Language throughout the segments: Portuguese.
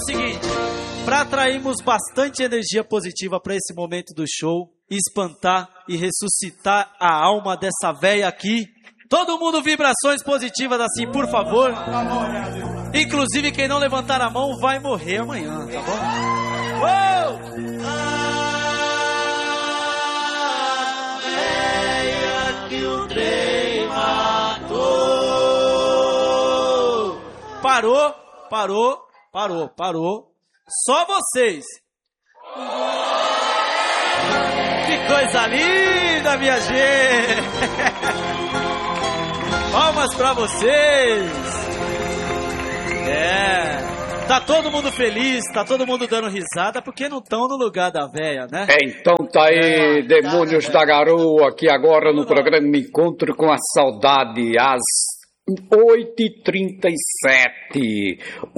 seguinte, para atrairmos bastante energia positiva para esse momento do show, espantar e ressuscitar a alma dessa véia aqui, todo mundo vibrações positivas assim, por favor. Inclusive quem não levantar a mão vai morrer amanhã, tá bom? Uou! Parou. Só vocês. Que coisa linda, minha gente. Palmas pra vocês. Tá todo mundo feliz, tá todo mundo dando risada, porque não estão no lugar da véia, né? Então tá aí, Demônios da Garoa, aqui agora no programa Me Encontro com a Saudade, às 8h37,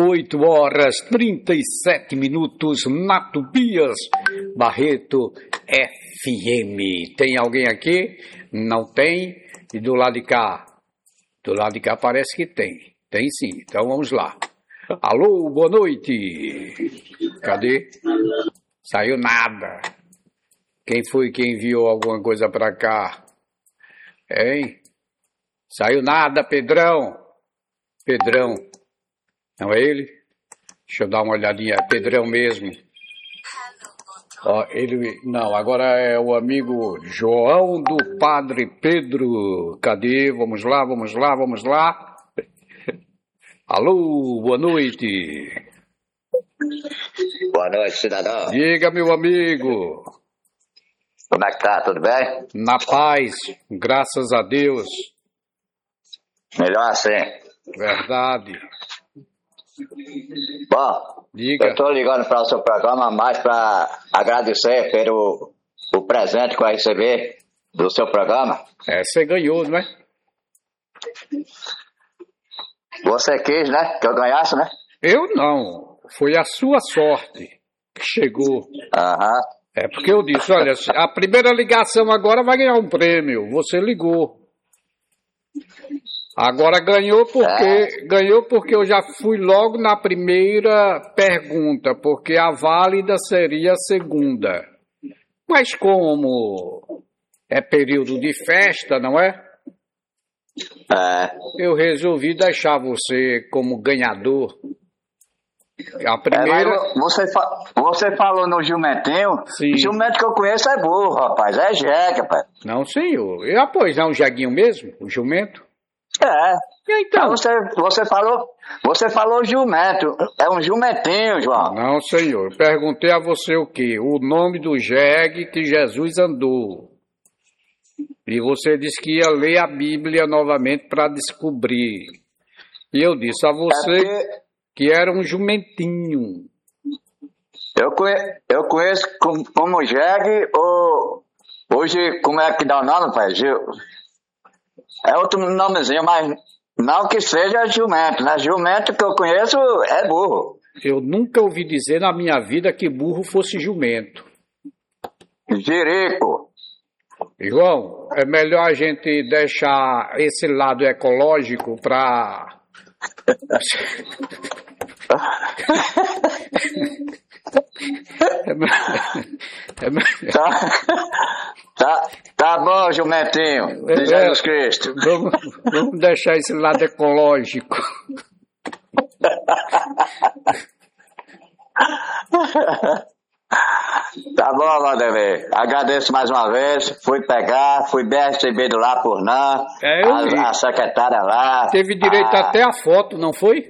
8h37, na Tobias Barreto FM. Tem alguém aqui? Não tem? E do lado de cá? Do lado de cá parece que tem. Tem sim, então vamos lá. Alô, boa noite. Cadê? Saiu nada. Quem foi que enviou alguma coisa pra cá? Hein? Saiu nada, Pedrão. Pedrão. Não é ele? Deixa eu dar uma olhadinha. É Pedrão mesmo. Ó, ele... Não, agora é o amigo João do Padre Pedro. Cadê? Vamos lá. Alô, boa noite. Boa noite, cidadão. Diga, meu amigo. Como é que tá? Tudo bem? Na paz, graças a Deus. Melhor assim. Verdade. Bom, diga. Eu tô ligando para o seu programa mais para agradecer pelo o presente que eu recebi do seu programa. Você ganhou, não é? Você quis, né? Que eu ganhasse, né? Eu não. Foi a sua sorte que chegou. Aham. É porque eu disse, olha, a primeira ligação agora vai ganhar um prêmio. Você ligou. Agora ganhou porque eu já fui logo na primeira pergunta, porque a válida seria a segunda. Mas como é período de festa, não é? Eu resolvi deixar você como ganhador. A primeira... Você falou no jumentinho. Sim. O jumento que eu conheço é burro, rapaz. É jegue, rapaz. Não, senhor. Pois é um jeguinho mesmo, o jumento? Então você falou jumento. É um jumentinho, João. Não, senhor. Perguntei a você o quê? O nome do jegue que Jesus andou. E você disse que ia ler a Bíblia novamente para descobrir. E eu disse a você que era um jumentinho. Eu conheço como jegue ou... Hoje, como é que dá o nome, pai? É outro nomezinho, mas não que seja jumento, né? Jumento que eu conheço é burro. Eu nunca ouvi dizer na minha vida que burro fosse jumento. Jirico. João, é melhor a gente deixar esse lado ecológico para... Tá bom, jumentinho. De Jesus Cristo. Vamos deixar esse lado ecológico. Tá bom, Vanderlei. Agradeço mais uma vez. Fui bem recebido lá por Nan. A secretária lá. Teve direito até a foto, não foi?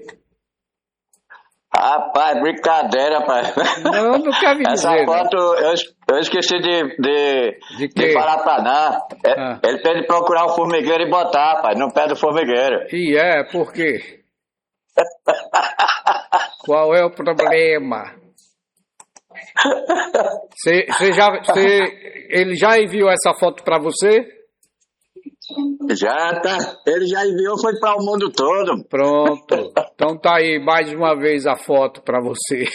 Rapaz, brincadeira, rapaz. Não quer me dizer. Essa foto eu esqueci de falar pra Nan. Ele pede procurar um formigueiro e botar, rapaz, no pé do formigueiro. E por quê? Qual é o problema? Ele já enviou essa foto pra você? Já tá. Ele já enviou, foi para o mundo todo. Pronto. Então tá aí mais uma vez a foto pra você.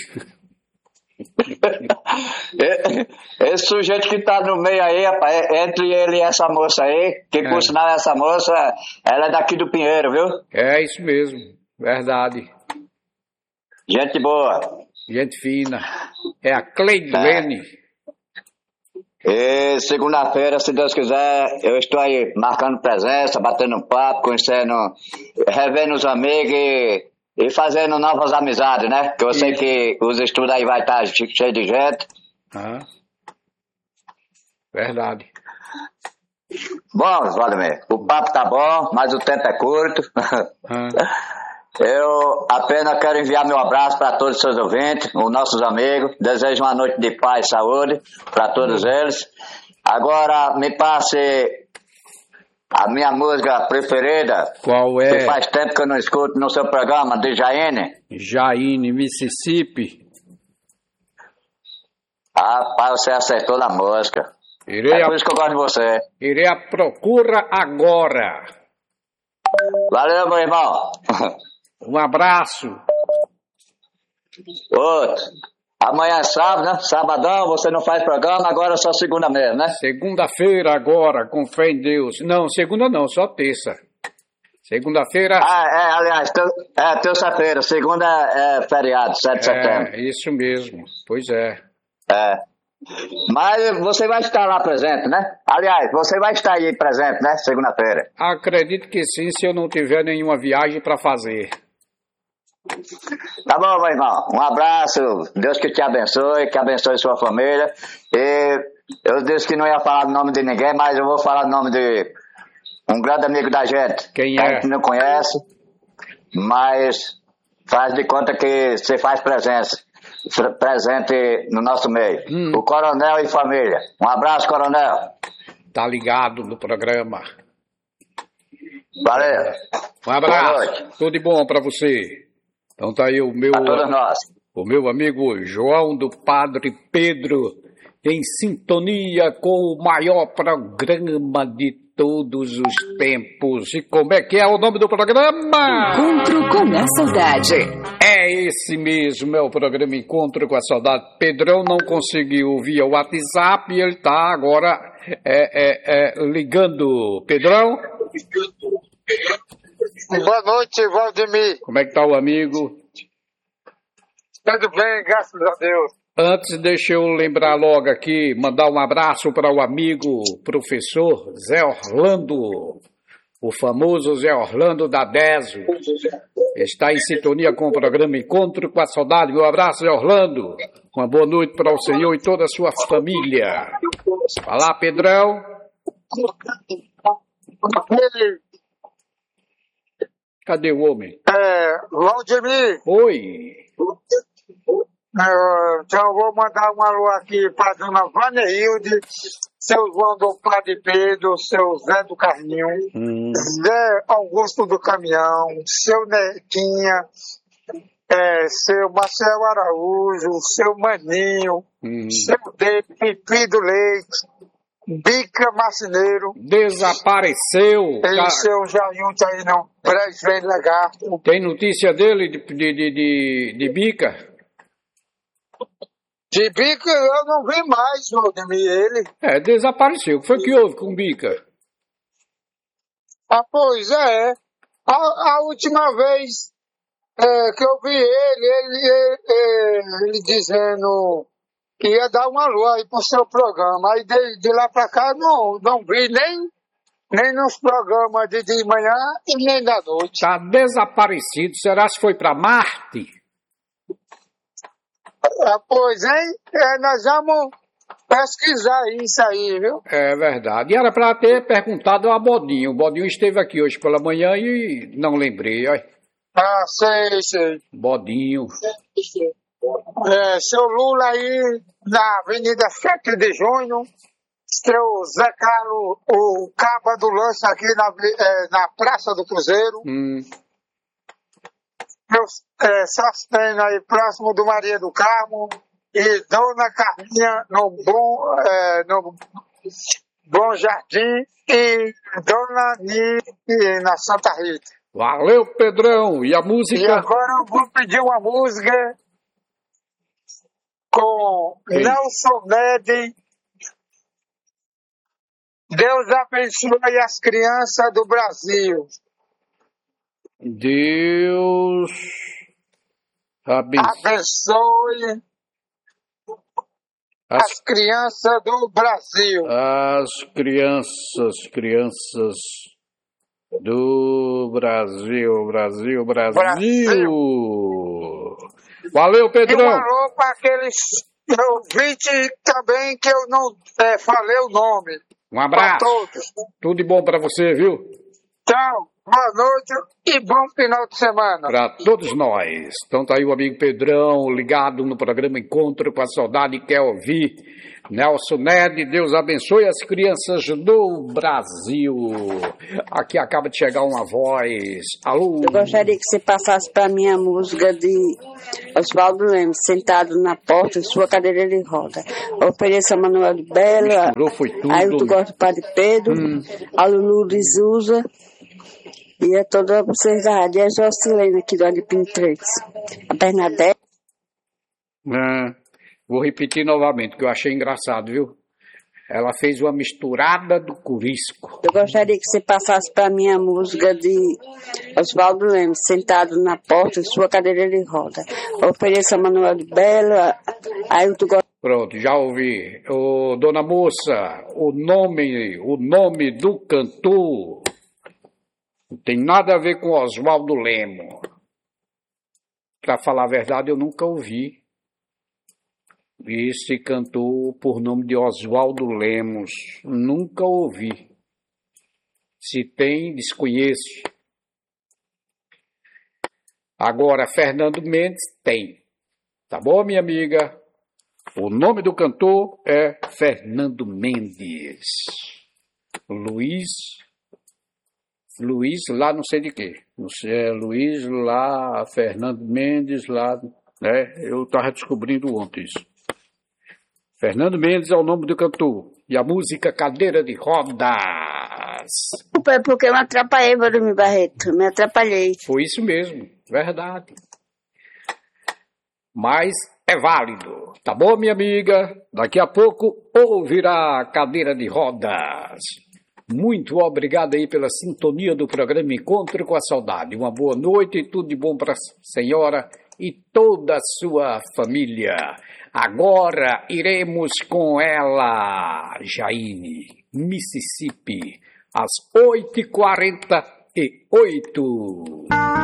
Esse sujeito que tá no meio aí, rapaz, entre ele e essa moça aí, que por sinal essa moça, ela é daqui do Pinheiro, viu? É isso mesmo, verdade. Gente boa. Gente fina. É a Cleidlene. E segunda-feira, se Deus quiser, eu estou aí marcando presença, batendo um papo, conhecendo, revendo os amigos e fazendo novas amizades, né? Que eu sei que os estudos aí vai estar cheio de gente. Verdade. Bom, Vladimir, o papo tá bom, mas o tempo é curto. Eu apenas quero enviar meu abraço para todos os seus ouvintes, os nossos amigos. Desejo uma noite de paz e saúde para todos eles. Agora me passe a minha música preferida. Qual é? Que faz tempo que eu não escuto no seu programa, de Jaine. Jaine, Mississippi. Rapaz, você acertou na música. Irei É por isso que eu gosto de você. Irei à procura agora. Valeu, meu irmão. Um abraço. Outro. Amanhã é sábado, né? Sabadão, você não faz programa, agora é só segunda mesmo, né? Segunda-feira agora, com fé em Deus. Não, segunda não, só terça. Segunda-feira... Aliás, terça-feira. Segunda é feriado, 7 de setembro. Isso mesmo, pois é. Mas você vai estar lá presente, né? Aliás, você vai estar aí presente, né? Segunda-feira. Acredito que sim, se eu não tiver nenhuma viagem para fazer. Tá bom, meu irmão. Um abraço. Deus que te abençoe, que abençoe sua família. E eu disse que não ia falar o nome de ninguém, mas eu vou falar o nome de um grande amigo da gente. Quem A é? gente não conhece, mas faz de conta que você faz presente no nosso meio. O Coronel e família. Um abraço, Coronel. Tá ligado no programa. Valeu. Um abraço. Boa noite. Tudo de bom para você. Então tá aí o Pra todos nós. meu amigo João do Padre Pedro, em sintonia com o maior programa de todos os tempos. E como é que é o nome do programa? Encontro com a Saudade. É esse mesmo, é o programa Encontro com a Saudade. Pedrão não conseguiu via WhatsApp e ele tá agora ligando. Pedrão? Boa noite, Valdemir. Como é que tá o amigo? Tudo bem, graças a Deus. Antes, deixa eu lembrar logo aqui, mandar um abraço para o amigo professor Zé Orlando, o famoso Zé Orlando da DESO. Está em sintonia com o programa Encontro com a Saudade. Meu abraço, Zé Orlando. Uma boa noite para o senhor e toda a sua família. Olá, Pedrão. Cadê o homem? Valdemir, Oi. então eu vou mandar um alô aqui para dona Vaneilde, seu João do Padre Pedro, seu Zé do Carninho, Zé Augusto do Caminhão, seu Nequinha, seu Marcelo Araújo, seu Maninho, seu Pipi do Leite, Bica Marceneiro. Desapareceu. E seu Jair tá aí não, Velho Lagarto. Tem notícia dele de Bica? De Bica eu não vi mais, Valdemir, ele. Desapareceu. O que foi que houve com Bica? Pois é. A última vez que eu vi ele dizendo que ia dar uma lua aí pro seu programa. Aí de lá pra cá não vi nem nos programas de manhã e nem da noite. Tá desaparecido. Será que foi para Marte? Pois, hein? Nós vamos pesquisar isso aí, viu? É verdade. E era para ter perguntado ao Bodinho. O Bodinho esteve aqui hoje pela manhã e não lembrei. Ó. Sei. Bodinho. Seu Lula aí na Avenida 7 de Junho. Seu Zé Carlos, o caba do lanche aqui na Praça do Cruzeiro. Meu Sastena aí próximo do Maria do Carmo. E Dona Carminha no Bom Jardim. E Dona Nini na Santa Rita. Valeu, Pedrão. E a música? E agora eu vou pedir uma música com Nelson Ned. Deus abençoe as crianças do Brasil. Deus abençoe as crianças do Brasil. As crianças do Brasil. Valeu, Pedrão. E um alô para aqueles ouvintes também que eu não falei o nome. Um abraço. Para todos. Tudo de bom para você, viu? Tchau, boa noite e bom final de semana. Para todos nós. Então tá aí o amigo Pedrão ligado no programa Encontro com a Saudade, quer ouvir Nelson Ned, Deus abençoe as crianças do Brasil. Aqui acaba de chegar uma voz. Alô? Eu gostaria que você passasse para mim a música de Oswaldo Lemos, Sentado na Porta, Sua Cadeira de Roda. Ofereça a Manuel de Bela, misturou, foi tudo. Aí tu gosta do Padre Pedro, a Lulu Lizusa e a toda vocês da rádio. E a Jocilene aqui do Alipim 3. A Bernadette. Vou repetir novamente, que eu achei engraçado, viu? Ela fez uma misturada do Curisco. Eu gostaria que você passasse para mim a música de Oswaldo Lemos, Sentado na Porta, Sua Cadeira de Roda. Ofereça a Manuel de Bela, aí tu gosta. Pronto, já ouvi. Ô, dona moça, o nome do cantor não tem nada a ver com Oswaldo Lemos. Para falar a verdade, eu nunca ouvi esse cantor por nome de Oswaldo Lemos. Nunca ouvi. Se tem, desconheço. Agora, Fernando Mendes tem. Tá bom, minha amiga? O nome do cantor é Fernando Mendes. Luiz lá não sei de quê. Não sei, é Luiz lá, Fernando Mendes lá, né? Eu estava descobrindo ontem isso. Fernando Mendes é o nome do cantor. E a música Cadeira de Rodas. Desculpa, é porque eu me atrapalhei, Vladimir Barreto. Me atrapalhei. Foi isso mesmo, verdade. Mas é válido. Tá bom, minha amiga? Daqui a pouco ouvirá Cadeira de Rodas. Muito obrigado aí pela sintonia do programa Encontro com a Saudade. Uma boa noite e tudo de bom para a senhora e toda a sua família. Agora iremos com ela, Jaine, Mississippi, às 8h48.